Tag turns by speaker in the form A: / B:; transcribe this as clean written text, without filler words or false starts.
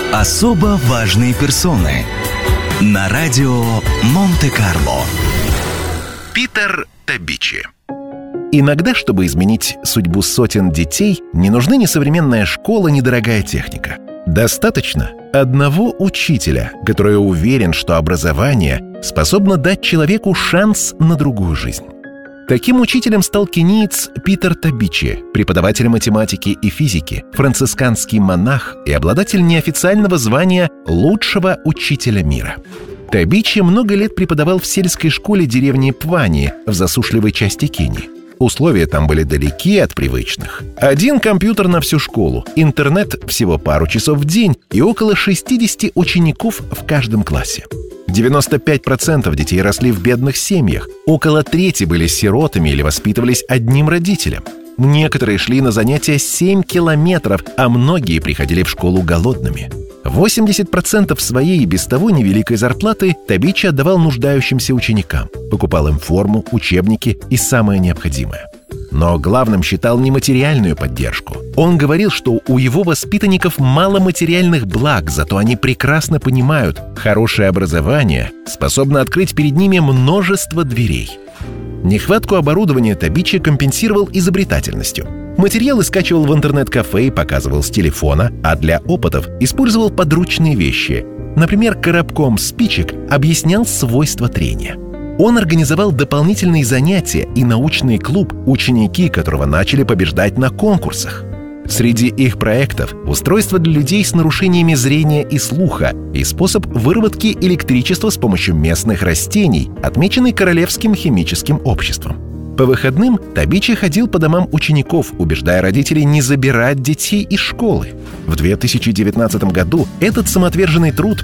A: Особо важные персоны на радио Монте-Карло. Питер Табичи.
B: Иногда, чтобы изменить судьбу сотен детей, не нужны ни современная школа, ни дорогая техника. Достаточно одного учителя, который уверен, что образование способно дать человеку шанс на другую жизнь. Таким учителем стал кениец Питер Табичи, преподаватель математики и физики, францисканский монах и обладатель неофициального звания лучшего учителя мира. Табичи много лет преподавал в сельской школе деревни Пвани в засушливой части Кении. Условия там были далеки от привычных. Один компьютер на всю школу, интернет всего пару часов в день и около 60 учеников в каждом классе. 95% детей росли в бедных семьях, около трети были сиротами или воспитывались одним родителем. Некоторые шли на занятия 7 километров, а многие приходили в школу голодными. 80% своей и без того невеликой зарплаты Табичи отдавал нуждающимся ученикам, покупал им форму, учебники и самое необходимое. Но главным считал не материальную поддержку. Он говорил, что у его воспитанников мало материальных благ, зато они прекрасно понимают, хорошее образование способно открыть перед ними множество дверей. Нехватку оборудования Табичи компенсировал изобретательностью. Материалы скачивал в интернет-кафе и показывал с телефона, а для опытов использовал подручные вещи. Например, коробком спичек объяснял свойства трения. Он организовал дополнительные занятия и научный клуб, ученики которого начали побеждать на конкурсах. Среди их проектов – устройство для людей с нарушениями зрения и слуха и способ выработки электричества с помощью местных растений, отмеченный Королевским химическим обществом. По выходным Табичи ходил по домам учеников, убеждая родителей не забирать детей из школы. В 2019 году этот самоотверженный труд